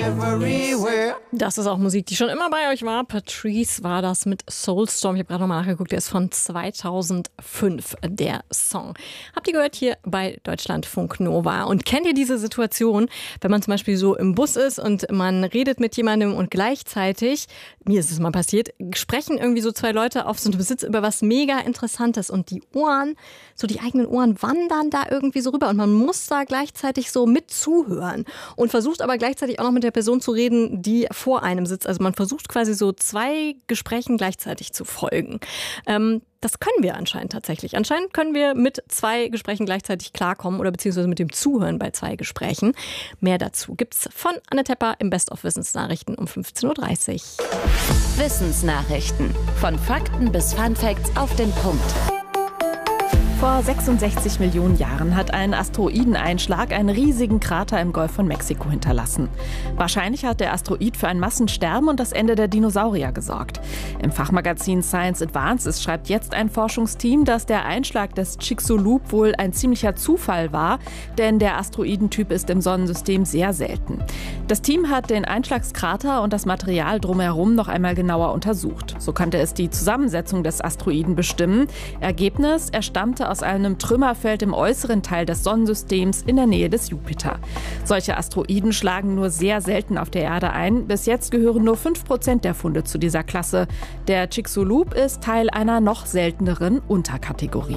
everywhere. Das ist auch Musik, die schon immer bei euch war. Patrice war das mit Soulstorm. Ich habe gerade nochmal nachgeguckt, der ist von 2005, der Song. Habt ihr gehört hier bei Deutschlandfunk Nova? Und kennt ihr diese Situation, wenn man zum Beispiel so im Bus ist und man redet mit jemandem und gleichzeitig, mir ist es mal passiert, sprechen irgendwie so zwei Leute auf so einem Sitz über was mega Interessantes und die Ohren, so die eigenen Ohren wandern da irgendwie so rüber und man muss da gleichzeitig so mit zuhören und versucht aber gleichzeitig auch noch mit der Person zu reden, die vor einem sitzt. Also man versucht quasi so zwei Gesprächen gleichzeitig zu folgen. Das können wir anscheinend tatsächlich. Anscheinend können wir mit zwei Gesprächen gleichzeitig klarkommen oder beziehungsweise mit dem Zuhören bei zwei Gesprächen. Mehr dazu gibt's von Anne Tepper im Best-of-Wissensnachrichten um 15.30 Uhr. Wissensnachrichten. Von Fakten bis Funfacts auf den Punkt. Vor 66 Millionen Jahren hat ein Asteroideneinschlag einen riesigen Krater im Golf von Mexiko hinterlassen. Wahrscheinlich hat der Asteroid für ein Massensterben und das Ende der Dinosaurier gesorgt. Im Fachmagazin Science Advances schreibt jetzt ein Forschungsteam, dass der Einschlag des Chicxulub wohl ein ziemlicher Zufall war, denn der Asteroidentyp ist im Sonnensystem sehr selten. Das Team hat den Einschlagskrater und das Material drumherum noch einmal genauer untersucht. So konnte es die Zusammensetzung des Asteroiden bestimmen. Ergebnis: Er stammte aus einem Trümmerfeld im äußeren Teil des Sonnensystems in der Nähe des Jupiter. Solche Asteroiden schlagen nur sehr selten auf der Erde ein. Bis jetzt gehören nur 5% der Funde zu dieser Klasse. Der Chicxulub ist Teil einer noch selteneren Unterkategorie.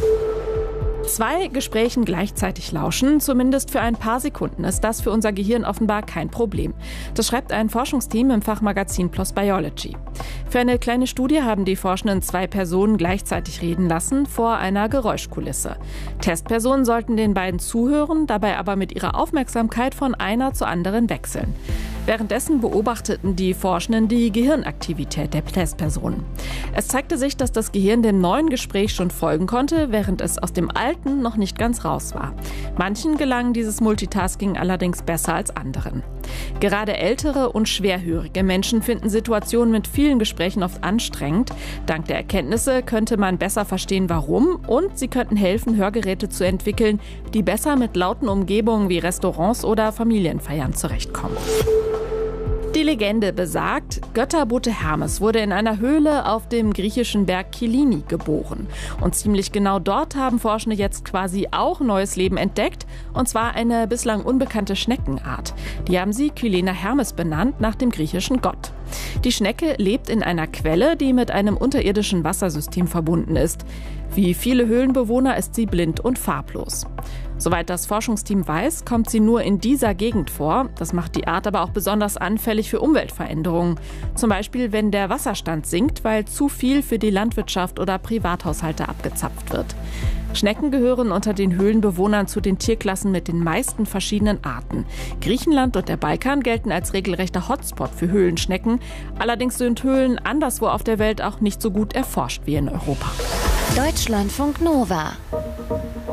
Zwei Gesprächen gleichzeitig lauschen, zumindest für ein paar Sekunden, ist das für unser Gehirn offenbar kein Problem. Das schreibt ein Forschungsteam im Fachmagazin PLOS Biology. Für eine kleine Studie haben die Forschenden zwei Personen gleichzeitig reden lassen vor einer Geräuschkulisse. Testpersonen sollten den beiden zuhören, dabei aber mit ihrer Aufmerksamkeit von einer zur anderen wechseln. Währenddessen beobachteten die Forschenden die Gehirnaktivität der Testpersonen. Es zeigte sich, dass das Gehirn dem neuen Gespräch schon folgen konnte, während es aus dem alten noch nicht ganz raus war. Manchen gelang dieses Multitasking allerdings besser als anderen. Gerade ältere und schwerhörige Menschen finden Situationen mit vielen Gesprächen oft anstrengend. Dank der Erkenntnisse könnte man besser verstehen, warum, und sie könnten helfen, Hörgeräte zu entwickeln, die besser mit lauten Umgebungen wie Restaurants oder Familienfeiern zurechtkommen. Die Legende besagt, Götterbote Hermes wurde in einer Höhle auf dem griechischen Berg Kyllini geboren. Und ziemlich genau dort haben Forschende jetzt quasi auch neues Leben entdeckt, und zwar eine bislang unbekannte Schneckenart. Die haben sie Kyllena Hermes benannt, nach dem griechischen Gott. Die Schnecke lebt in einer Quelle, die mit einem unterirdischen Wassersystem verbunden ist. Wie viele Höhlenbewohner ist sie blind und farblos. Soweit das Forschungsteam weiß, kommt sie nur in dieser Gegend vor. Das macht die Art aber auch besonders anfällig für Umweltveränderungen. Zum Beispiel, wenn der Wasserstand sinkt, weil zu viel für die Landwirtschaft oder Privathaushalte abgezapft wird. Schnecken gehören unter den Höhlenbewohnern zu den Tierklassen mit den meisten verschiedenen Arten. Griechenland und der Balkan gelten als regelrechter Hotspot für Höhlenschnecken. Allerdings sind Höhlen anderswo auf der Welt auch nicht so gut erforscht wie in Europa. Deutschlandfunk Nova.